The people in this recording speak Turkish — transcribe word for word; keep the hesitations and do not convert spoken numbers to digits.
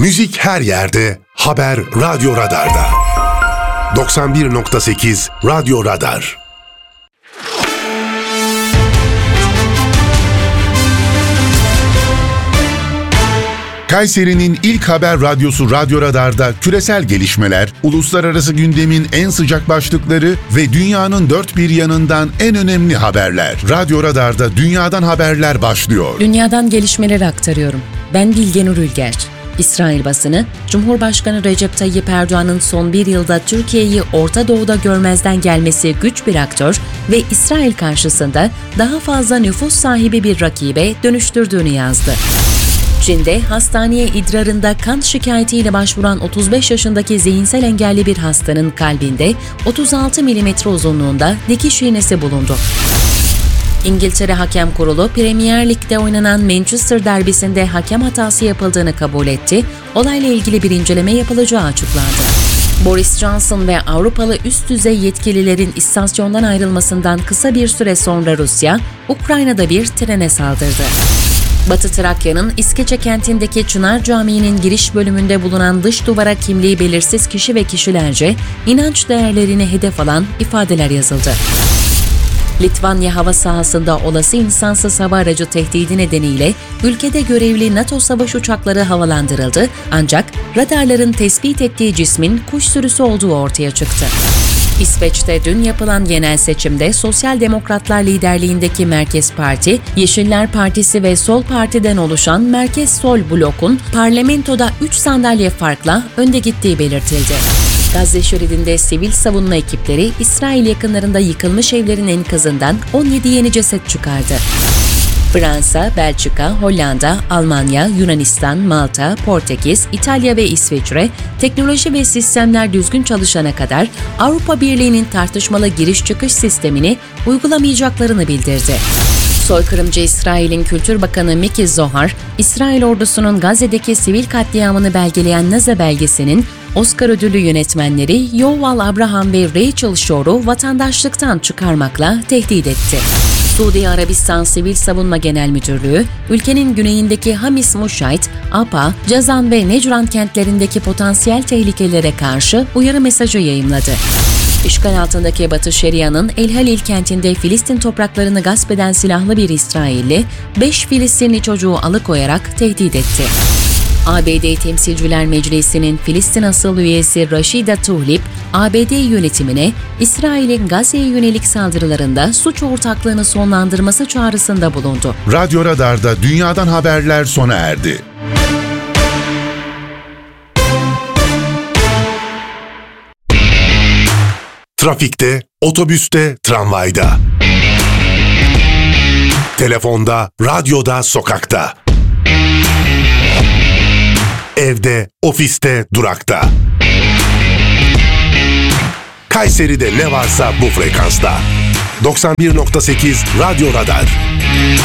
Müzik her yerde, haber Radyo Radar'da. doksan bir nokta sekiz Radyo Radar. Kayseri'nin ilk haber radyosu Radyo Radar'da küresel gelişmeler, uluslararası gündemin en sıcak başlıkları ve dünyanın dört bir yanından en önemli haberler. Radyo Radar'da dünyadan haberler başlıyor. Dünyadan gelişmeleri aktarıyorum. Ben Bilgenur Ülger. İsrail basını, Cumhurbaşkanı Recep Tayyip Erdoğan'ın son bir yılda Türkiye'yi Orta Doğu'da görmezden gelmesi güç bir aktör ve İsrail karşısında daha fazla nüfus sahibi bir rakibe dönüştürdüğünü yazdı. Çin'de hastaneye idrarında kan şikayetiyle başvuran otuz beş yaşındaki zihinsel engelli bir hastanın kalbinde otuz altı milimetre uzunluğunda dikiş iğnesi bulundu. İngiltere Hakem Kurulu, Premier Lig'de oynanan Manchester derbisinde hakem hatası yapıldığını kabul etti, olayla ilgili bir inceleme yapılacağı açıklandı. Boris Johnson ve Avrupalı üst düzey yetkililerin istasyondan ayrılmasından kısa bir süre sonra Rusya, Ukrayna'da bir trene saldırdı. Batı Trakya'nın İskeçe kentindeki Çınar Camii'nin giriş bölümünde bulunan dış duvara kimliği belirsiz kişi ve kişilerce inanç değerlerini hedef alan ifadeler yazıldı. Litvanya hava sahasında olası insansız hava aracı tehdidi nedeniyle ülkede görevli NATO savaş uçakları havalandırıldı, ancak radarların tespit ettiği cismin kuş sürüsü olduğu ortaya çıktı. İsveç'te dün yapılan genel seçimde Sosyal Demokratlar liderliğindeki Merkez Parti, Yeşiller Partisi ve Sol Parti'den oluşan Merkez Sol blokun parlamentoda üç sandalye farkla önde gittiği belirtildi. Gazze şeridinde sivil savunma ekipleri İsrail yakınlarında yıkılmış evlerin enkazından on yedi yeni ceset çıkardı. Fransa, Belçika, Hollanda, Almanya, Yunanistan, Malta, Portekiz, İtalya ve İsviçre, teknoloji ve sistemler düzgün çalışana kadar Avrupa Birliği'nin tartışmalı giriş-çıkış sistemini uygulamayacaklarını bildirdi. Soykırımcı İsrail'in Kültür Bakanı Miki Zohar, İsrail ordusunun Gazze'deki sivil katliamını belgeleyen Naza belgesinin Oscar ödüllü yönetmenleri Yuval Abraham ve Rachel Shor'u vatandaşlıktan çıkarmakla tehdit etti. Suudi Arabistan Sivil Savunma Genel Müdürlüğü, ülkenin güneyindeki Hamis Muşayt, Apa, Cazan ve Necran kentlerindeki potansiyel tehlikelere karşı uyarı mesajı yayımladı. İşgal altındaki Batı Şeria'nın El Halil kentinde Filistin topraklarını gasp eden silahlı bir İsrailli, beş Filistinli çocuğu alıkoyarak tehdit etti. A B D Temsilciler Meclisi'nin Filistin asıl üyesi Rashida Tlaib, A B D yönetimine İsrail'in Gazze'ye yönelik saldırılarında suç ortaklığını sonlandırması çağrısında bulundu. Radyo Radar'da dünyadan haberler sona erdi. Trafikte, otobüste, tramvayda. Telefonda, radyoda, sokakta. Evde, ofiste, durakta. Kayseri'de ne varsa bu frekansta. doksan bir nokta sekiz Radyo Radar.